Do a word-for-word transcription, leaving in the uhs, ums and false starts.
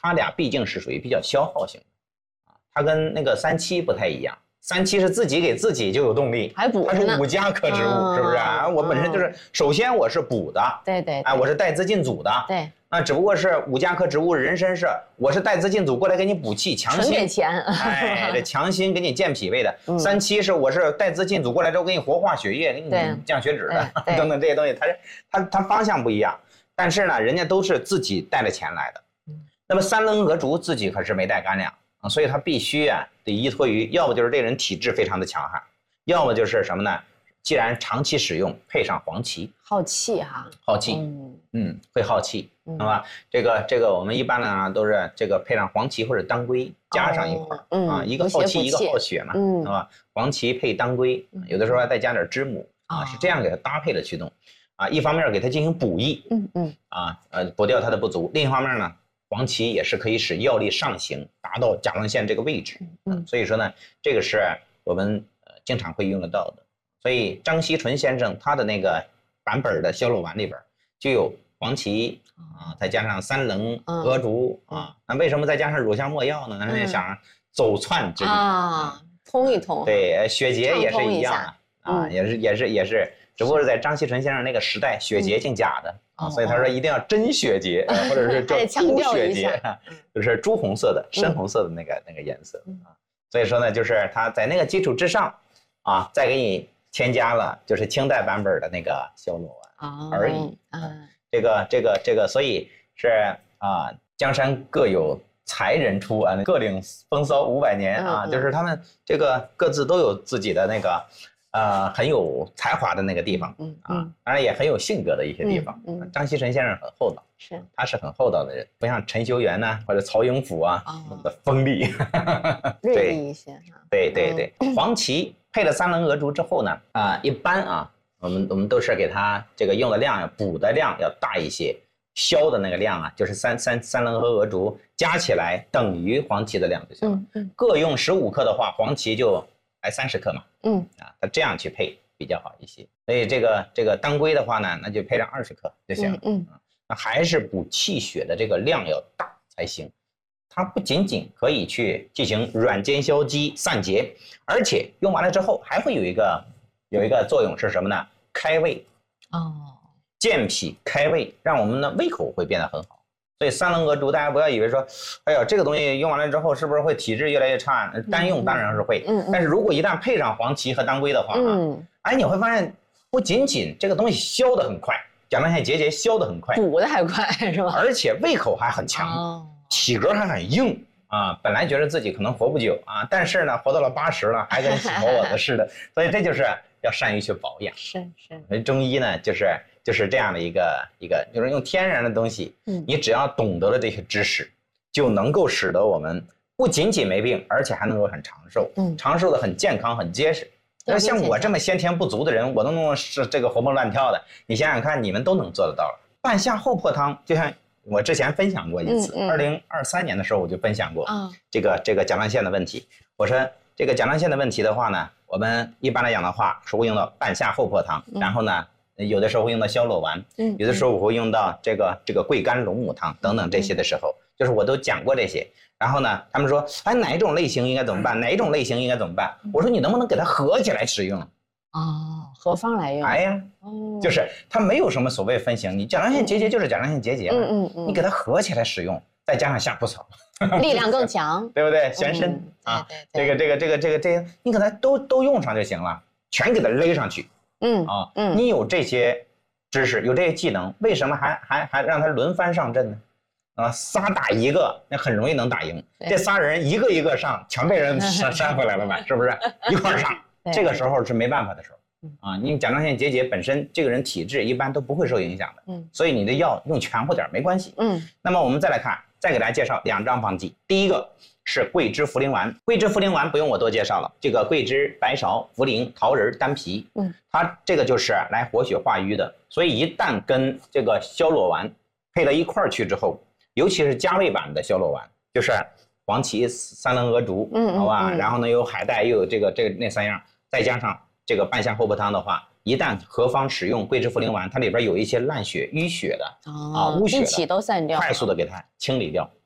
它俩毕竟是属于比较消耗型的啊，它跟那个三七不太一样。三七是自己给自己就有动力， 还补它是五加科植物，嗯、是不是啊？我本身就是，首先我是补的， 对 对, 对， 哎，我是带资进组的， 对， 那只不过是五加科植物，人参是我是带资进组过来给你补气强心， 给钱， 哎，这强心给你健脾胃的。嗯、三七是我是带资进组过来之后给你活化血液，给你降血脂的，等等这些东西，它是它它方向不一样，但是呢，人家都是自己带着钱来的。嗯、那么三棱鹅竹自己可是没带干粮。所以他必须啊得依托于，要不就是这人体质非常的强悍，要么就是什么呢？既然长期使用，配上黄芪， 耗气哈， 耗气，嗯嗯，会耗气，嗯、那么这个这个我们一般呢都是这个配上黄芪或者当归加上一块儿、哦嗯、啊，一个耗气一个耗血嘛，嗯，是吧？黄芪配当归，有的时候还再加点知母、嗯、啊，是这样给它搭配的驱动，啊，一方面给它进行补益，嗯嗯，啊呃补掉它的不足，另一方面呢。黄芪也是可以使药力上行，达到甲状腺这个位置。嗯，所以说呢，这个是我们呃经常会用得到的。所以张锡纯先生他的那个版本的消落丸里边就有黄芪啊，再加上三棱、鹅竹啊。那为什么再加上乳香没药呢？那想走窜之力啊，通一通。 对，血结也是一样的啊，也是也是也是，只不过是在张锡纯先生那个时代，血结姓贾的。啊，所以他说一定要真血结，呃、或者是叫朱血结，就是朱红色的、深红色的那个、嗯、那个颜色啊。所以说呢，就是他在那个基础之上，啊，再给你添加了就是清代版本的那个消落丸而已。啊，嗯、这个这个这个，所以是啊，江山各有才人出啊，各领风骚五百年啊，嗯、就是他们这个各自都有自己的那个。呃，很有才华的那个地方，嗯啊，当然也很有性格的一些地方。嗯，嗯张锡纯先生很厚道，是，他是很厚道的人，不像陈修元呐或者曹营甫啊那么的锋利， 锐利一些。 对对对，嗯、黄芪配了三棱鹅竹之后呢，啊，一般啊，我们我们都是给它这个用的量要补的量要大一些，消的那个量啊，就是三三三棱和鹅竹加起来等于黄芪的量就行了。嗯嗯，各用十五克的话，黄芪就。来三十克嘛，嗯啊，它这样去配比较好一些。所以这个这个当归的话呢，那就配上二十克就行了。嗯，嗯那还是补气血的这个量要大才行。它不仅仅可以去进行软坚消积散结，而且用完了之后还会有一个有一个作用是什么呢？开胃哦，健脾开胃，让我们的胃口会变得很好。所以三棱鹅竹，大家不要以为说，哎呀，这个东西用完了之后是不是会体质越来越差？单用当然是会，嗯嗯、但是如果一旦配上黄芪和当归的话，嗯，哎，你会发现不仅仅这个东西消得很快，甲状腺结节消得很快， 补得还快是吧？ 而且胃口还很强，哦、体格还很硬啊。本来觉得自己可能活不久啊，但是呢，活到了八十了，还跟小伙子似的。所以这就是要善于去保养。 是是。 所以中医呢，就是。就是这样的一个一个，就是用天然的东西，嗯，你只要懂得了这些知识，就能够使得我们不仅仅没病，而且还能够很长寿，嗯，长寿的很健康、很结实。那像我这么先天不足的人，我都能是这个活蹦乱跳的，你想想看，你们都能做得到。半夏厚朴汤，就像我之前分享过一次，二零二三年的时候我就分享过，嗯，这个这个甲状腺的问题。我说这个甲状腺的问题的话呢，我们一般来讲的话，是会用到半夏厚朴汤，嗯、然后呢。有的时候会用到消落丸，嗯，有的时候我会用到这个这个桂干龙母汤等等这些的时候，就是我都讲过这些。然后呢，他们说，哎，哪一种类型应该怎么办？哪一种类型应该怎么办？我说你能不能给它合起来使用？ 哦，合方来用。 哎呀，哦，就是它没有什么所谓分型，你甲状腺结节就是甲状腺结节，嗯嗯嗯，你给它合起来使用，再加上夏枯草， 力量更强， 对不对？全身啊，这个这个这个这个这个，你给它都都用上就行了，全给它勒上去。嗯啊，嗯，你有这些知识，有这些技能，为什么还还还让他轮番上阵呢？啊，仨打一个，那很容易能打赢。这仨人一个一个上，全被人扇扇回来了吧？是不是？一块上，这个时候是没办法的时候啊。你甲状腺结节本身这个人体质一般都不会受影响的，嗯，所以你的药用全乎点没关系，嗯。那么我们再来看，再给大家介绍两张方剂，第一个。是桂枝茯苓丸，桂枝茯苓丸不用我多介绍了，这个桂枝、白芍、茯苓、桃仁、丹皮，嗯，它这个就是来活血化瘀的，所以一旦跟这个消落丸配到一块儿去之后，尤其是加味版的消落丸，就是黄芪、三棱鹅竹，嗯，好吧，嗯、然后呢有海带，又有这个这个那三样，再加上这个半夏厚朴汤的话，一旦合方使用桂枝茯苓丸，它里边有一些烂血、淤血的、哦、啊、污血的， 一起都散掉， 快速的给它清理掉。